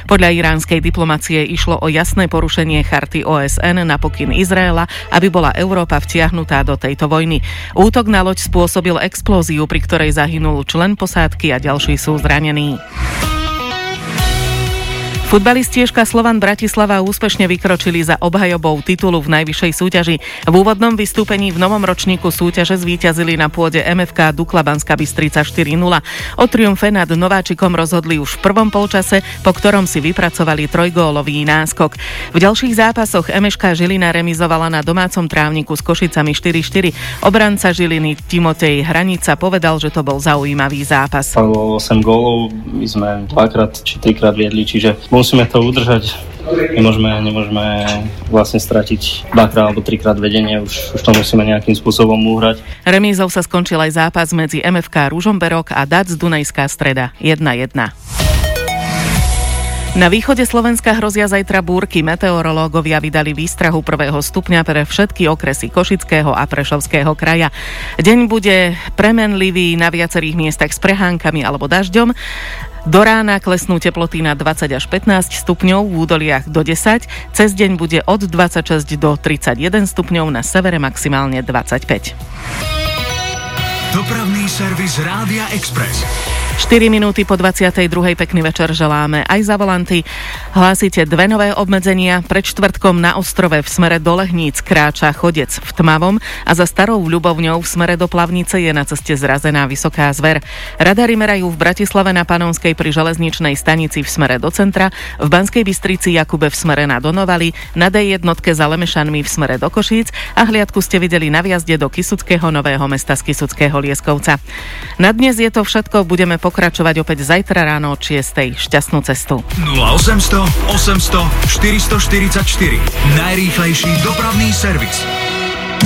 Podľa iránskej diplomacie išlo o jasné porušenie charty OSN na pokyn Izraela, aby bola Európa vtiahnutá do tejto vojny. Útok na loď spôsobil explóziu, pri ktorej zahynul člen posádky a ďalší sú zranení. Futbalisti ŠK Slovan Bratislava úspešne vykročili za obhajobou titulu v najvyššej súťaži. V úvodnom vystúpení v novom ročníku súťaže zvíťazili na pôde MFK Dukla Banská Bystrica 4-0. O triumfe nad nováčikom rozhodli už v prvom polčase, po ktorom si vypracovali trojgólový náskok. V ďalších zápasoch MŠK Žilina remizovala na domácom trávniku s Košicami 4-4. Obranca Žiliny Timotej Hranica povedal, že to bol zaujímavý zápas. Padlo 8 gólov, my sme 2-3 krát viedli, čiže musíme to udržať. Nemôžeme vlastne stratiť 2-krát alebo 3-krát vedenie, už to musíme nejakým spôsobom uhrať. Remízou sa skončil aj zápas medzi MFK Ružomberok a DAC Dunajská Streda 1-1. Na východe Slovenska hrozia zajtra búrky. Meteorológovia vydali výstrahu 1. stupňa pre všetky okresy Košického a Prešovského kraja. Deň bude premenlivý, na viacerých miestach s prehánkami alebo dažďom. Do rána klesnú teploty na 20 až 15 stupňov, v údoliach do 10. Cez deň bude od 26 do 31 stupňov, na severe maximálne 25. Dopravný servis Rádia Express. 4 minúty po 22. Pekný večer želáme aj za volanty. Hlásite dve nové obmedzenia. Pred štvrtkom na Ostrove v smere do Lehníc kráča chodec v tmavom a za Starou Ľubovňou v smere do Plavnice je na ceste zrazená vysoká zver. Radary merajú v Bratislave na Panonskej pri železničnej stanici v smere do centra, v Banskej Bystrici Jakube v smere na Donovali, na D1 za Lemešanmi v smere do Košíc a hliadku ste videli na vjazde do Kysuckého Nového Mesta z Kysuckého Lieskovca. Na dnes je to všetko, budeme pokračovať opäť zajtra ráno od 6:00. Šťastnú cestu. 0800 800 444. Najrýchlejší dopravný servis.